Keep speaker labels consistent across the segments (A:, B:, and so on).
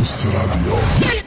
A: Plus Radio.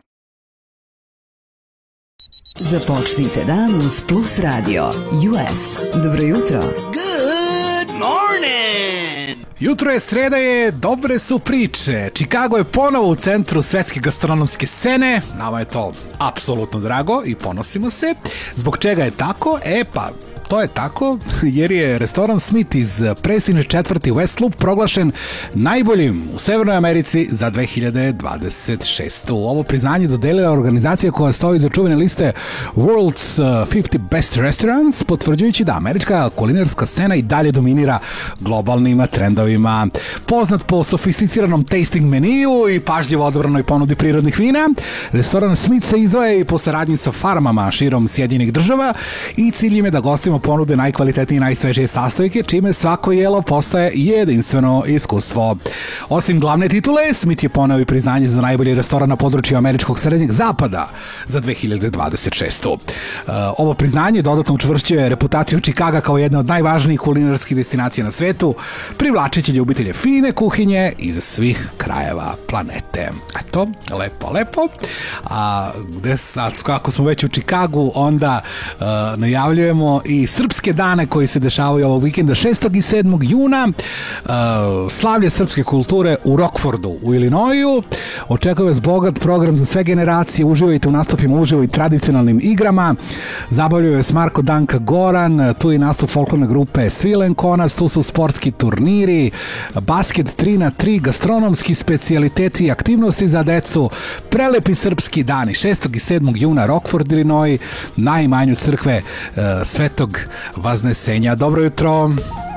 B: Započnite dan uz Plus Radio US. Dobro jutro.
C: Good morning!
D: Jutro je, sreda je, dobre su priče. Chicago je ponovo u centru svetske gastronomske scene. Nama je to apsolutno drago i ponosimo se. Zbog čega je tako? To je tako jer je restoran Smith iz prestižne četvrti West Loop proglašen najboljim u Severnoj Americi za 2026. Ovo priznanje dodelila organizacija koja stoji za čuvene liste World's 50 Best Restaurants, potvrđujući da američka kulinarska scena i dalje dominira globalnim trendovima. Poznat po sofisticiranom tasting meniju i pažljivo odabranoj ponudi prirodnih vina, restoran Smith se izdvaja i po saradnji sa farmama širom Sjedinjenih država i cilj im je da gostima ponude najkvalitetnije i najsvežije sastojke, čime svako jelo postaje jedinstveno iskustvo. Osim glavne titule, Smith je poneo i priznanje za najbolji restoran na području američkog srednjeg zapada za 2026. Ovo priznanje dodatno učvršćuje reputaciju Chicaga kao jedne od najvažnijih kulinarskih destinacija na svetu, privlačeći ljubitelje fine kuhinje iz svih krajeva planete. Eto, lepo. A gde sad, kako smo već u Chicagu, onda najavljujemo i srpske dane koji se dešavaju ovog vikenda 6. i 7. juna. Slavlje srpske kulture u Rockfordu u Illinoisu. Očekuje vas bogat program za sve generacije. Uživajte u nastupima uživo i tradicionalnim igrama. Zabavljaju vas Marko Danka Goran, tu je nastup folklorne grupe Svilen Konac, tu su sportski turniri, basket 3x3, gastronomski specijaliteti i aktivnosti za decu, prelepi srpski dani 6. i 7. juna Rockford, Illinois, na imanju crkve Svetog Vaznesenja. Dobro jutro!